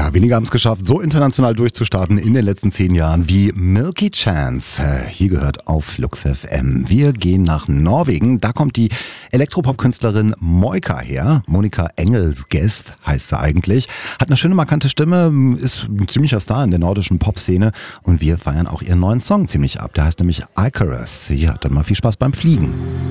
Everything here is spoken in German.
Ja, wenige haben es geschafft, so international durchzustarten in den letzten 10 Jahren wie Milky Chance. Hier gehört auf Flux FM. Wir gehen nach Norwegen. Da kommt die Elektropop-Künstlerin Moika her. Monika Engelsgest heißt sie eigentlich. Hat eine schöne, markante Stimme, ist ein ziemlicher Star in der nordischen Popszene. Und wir feiern auch ihren neuen Song ziemlich ab. Der heißt nämlich Icarus. Ja, dann mal viel Spaß beim Fliegen.